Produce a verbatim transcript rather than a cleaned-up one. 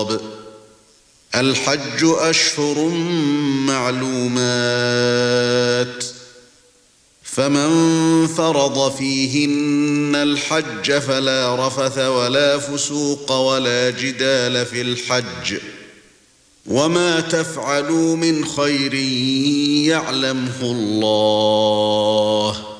الخطاب الحج أشهر معلومات فمن فرض فيهن الحج فلا رفث ولا فسوق ولا جدال في الحج وما تفعلوا من خير يعلمه الله